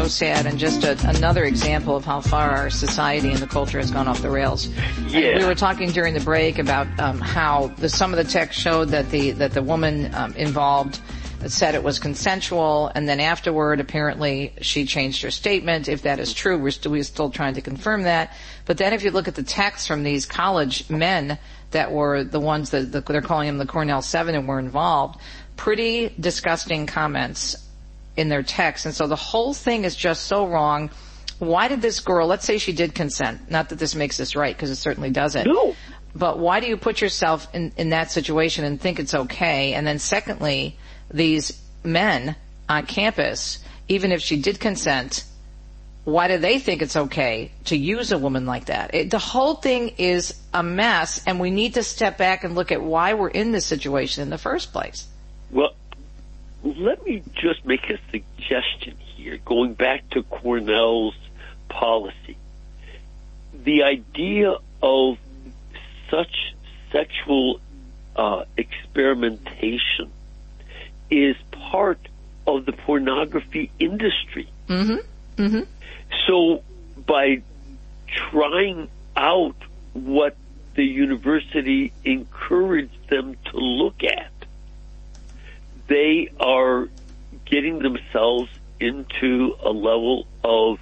so sad and just another example of how far our society and the culture has gone off the rails. Yeah. We were talking during the break about how some of the text showed that the woman involved said it was consensual, and then afterward, apparently, she changed her statement. If that is true, we're still trying to confirm that. But then if you look at the text from these college men that were the ones that they're calling them the Cornell Seven and were involved, pretty disgusting comments in their text. And so the whole thing is just so wrong. Why did this girl, let's say she did consent, not that this makes this right, because it certainly doesn't. No. But why do you put yourself in that situation and think it's okay? And then secondly, these men on campus, even if she did consent, why do they think it's okay to use a woman like that? The whole thing is a mess, and we need to step back and look at why we're in this situation in the first place. Well, let me just make a suggestion here, going back to Cornell's policy. The idea of such sexual experimentation is part of the pornography industry. Mm-hmm. Mm-hmm. So by trying out what the university encouraged them to look at, they are getting themselves into a level of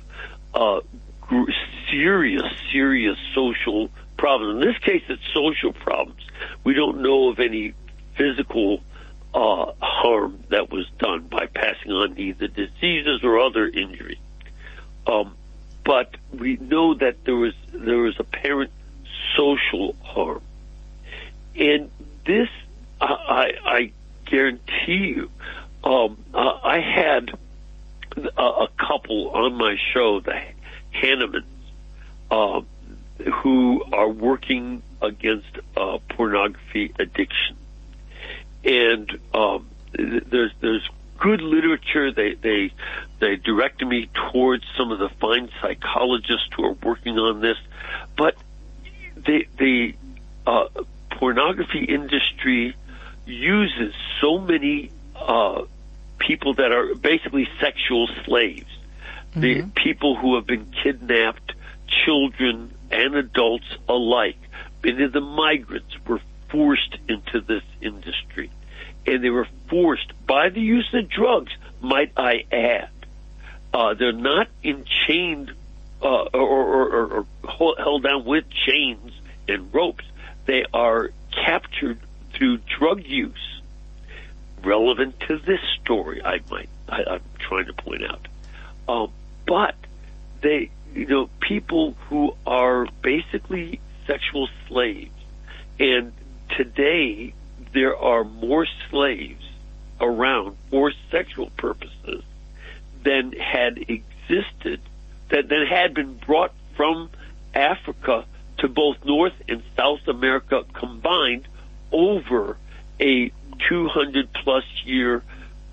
serious social problems. In this case, it's social problems. We don't know of any physical harm that was done by passing on either diseases or other injury. But we know that there was apparent social harm. And this, I guarantee you, I had a couple on my show, the Hannemans, who are working against pornography addiction. And there's good literature. They directed me towards some of the fine psychologists who are working on this. But the pornography industry uses so many people that are basically sexual slaves. Mm-hmm. The people who have been kidnapped, children and adults alike. Many of the migrants were forced into this industry, and they were forced by the use of drugs, might I add. They're not enchained or held down with chains and ropes. They are captured through drug use. Relevant to this story, I'm trying to point out. But they, people who are basically sexual slaves, and today there are more slaves around for sexual purposes than had existed, that had been brought from Africa to both North and South America combined over a 200-plus year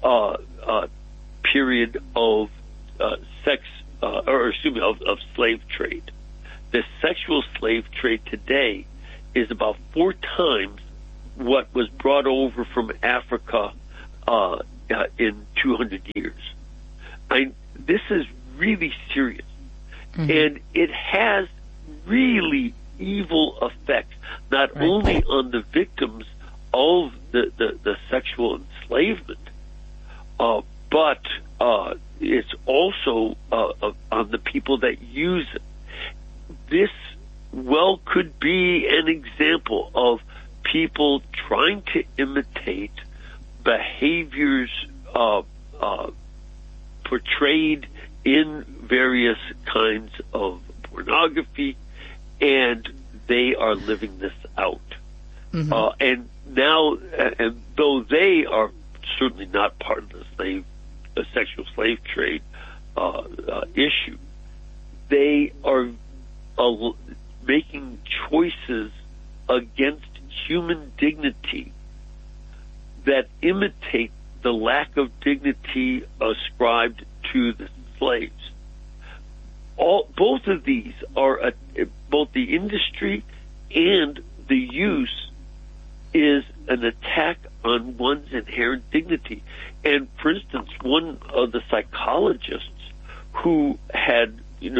period of of slave trade. The sexual slave trade today is about 4 times what was brought over from Africa in 200 years. This is really serious, mm-hmm. and it has really evil effects, not only on the victims of the sexual enslavement, but it's also on the people that use it. This could be an example of people trying to imitate behaviors portrayed in various kinds of pornography, and they are living this out. Mm-hmm. And now, and though they are certainly not part of the sexual slave trade issue, they are making choices against human dignity that imitate the lack of dignity ascribed to the slaves. Both of these are both the industry and the use is an attack on one's inherent dignity. And for instance, one of the psychologists who had,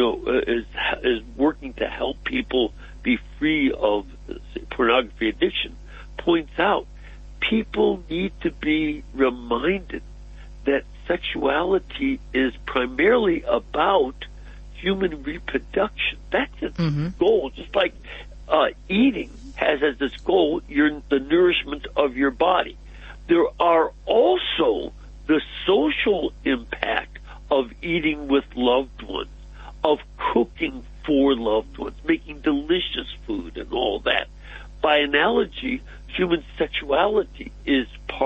is working to help people be free of pornography addiction, points out people need to be reminded that sexuality is primarily about human reproduction. That's its goal. Just like eating has as its goal the nourishment of your body. There are also the social impact of eating with loved ones, of cooking for loved ones, making delicious food and all that. By analogy, human sexuality is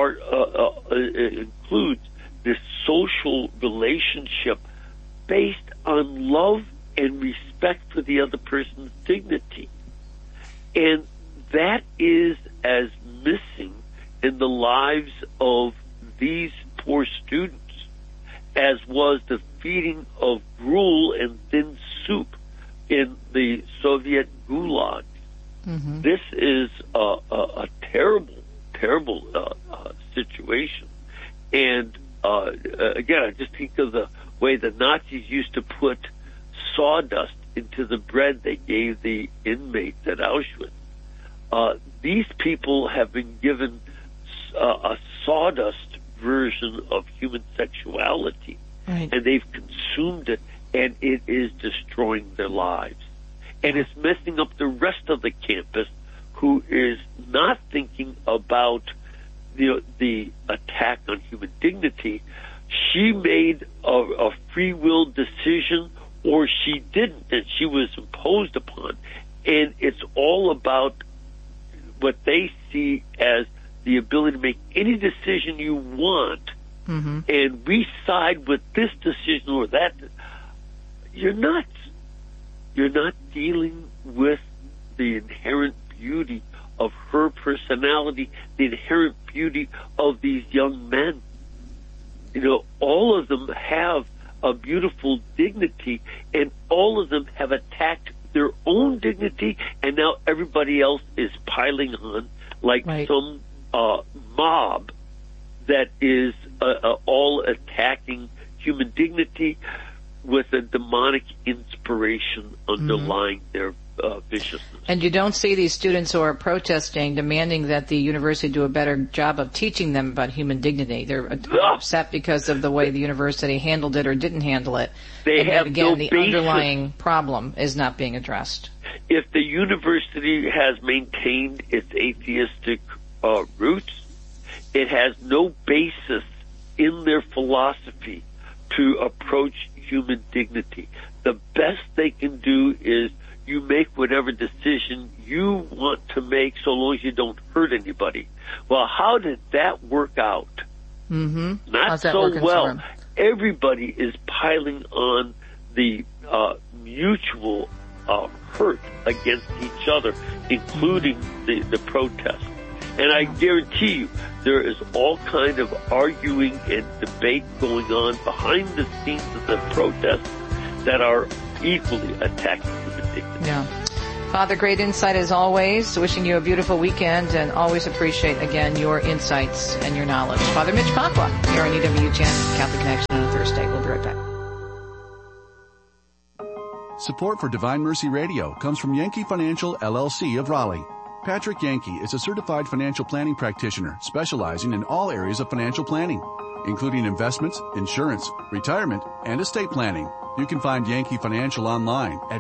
includes this social relationship based on love and respect for the other person's dignity. And that is as missing in the lives of these poor students as was the feeding of gruel and thin soup in the Soviet gulag. This is a terrible, terrible situation. And again, I just think of the way the Nazis used to put sawdust into the bread they gave the inmates at Auschwitz. These people have been given a sawdust version of human sexuality, and they've consumed it, and it is destroying their lives. And it's messing up the rest of the campus, who is not thinking about the attack on human dignity. She made a free will decision, or she didn't, and she was imposed upon. And it's all about what they see as the ability to make any decision you want, and we side with this decision or that. You're nuts. You're not dealing with the inherent beauty of her personality, the inherent beauty of these young men. All of them have a beautiful dignity, and all of them have attacked their own dignity, and now everybody else is piling on like some mob that is all attacking human dignity with a demonic inspiration underlying their viciousness. And you don't see these students who are protesting, demanding that the university do a better job of teaching them about human dignity. They're upset because of the way the university handled it or didn't handle it. They have again, no the underlying problem is not being addressed. If the university has maintained its atheistic roots, it has no basis in their philosophy to approach human dignity. The best they can do is you make whatever decision you want to make so long as you don't hurt anybody. Well, how did that work out? Not so well. Everybody is piling on the mutual hurt against each other, including the protest. And I guarantee you, there is all kind of arguing and debate going on behind the scenes of the protests that are equally attacking human dignity. Yeah. Father, great insight as always. Wishing you a beautiful weekend, and always appreciate, again, your insights and your knowledge. Father Mitch Pacwa here on EWTN Catholic Connection on a Thursday. We'll be right back. Support for Divine Mercy Radio comes from Yankee Financial, LLC of Raleigh. Patrick Yankee is a certified financial planning practitioner specializing in all areas of financial planning, including investments, insurance, retirement, and estate planning. You can find Yankee Financial online at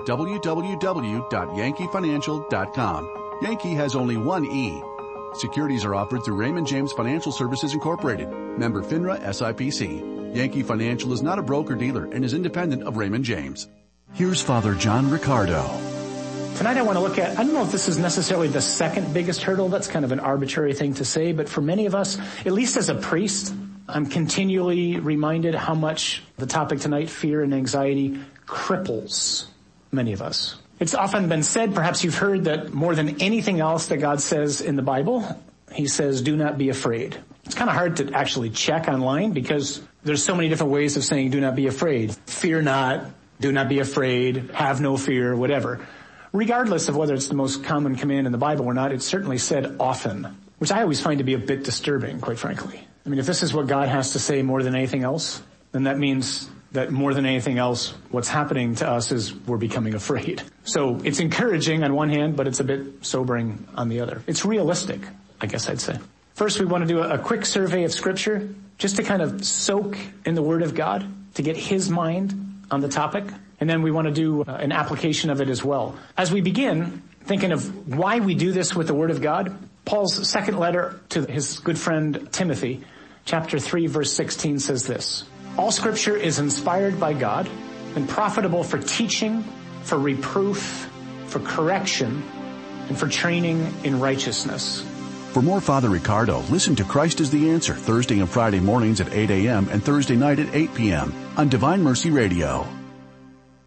www.yankeefinancial.com. Yankee has only one E. Securities are offered through Raymond James Financial Services Incorporated, member FINRA SIPC. Yankee Financial is not a broker-dealer and is independent of Raymond James. Here's Father John Riccardo. Tonight I want to look at, I don't know if this is necessarily the second biggest hurdle. That's kind of an arbitrary thing to say, but for many of us, at least as a priest, I'm continually reminded how much the topic tonight, fear and anxiety, cripples many of us. It's often been said, perhaps you've heard, that more than anything else that God says in the Bible, he says, do not be afraid. It's kind of hard to actually check online because there's so many different ways of saying do not be afraid. Fear not, do not be afraid, have no fear, whatever. Regardless of whether it's the most common command in the Bible or not, it's certainly said often, which I always find to be a bit disturbing, quite frankly. I mean, if this is what God has to say more than anything else, then that means that more than anything else, what's happening to us is we're becoming afraid. So it's encouraging on one hand, but it's a bit sobering on the other. It's realistic, I guess I'd say. First, we want to do a quick survey of Scripture, just to kind of soak in the Word of God, to get His mind on the topic. And then we want to do an application of it as well. As we begin, thinking of why we do this with the Word of God, Paul's second letter to his good friend Timothy, chapter 3, verse 16 says this: all Scripture is inspired by God and profitable for teaching, for reproof, for correction, and for training in righteousness. For more Father Ricardo, listen to Christ is the Answer Thursday and Friday mornings at 8 a.m. and Thursday night at 8 p.m. on Divine Mercy Radio.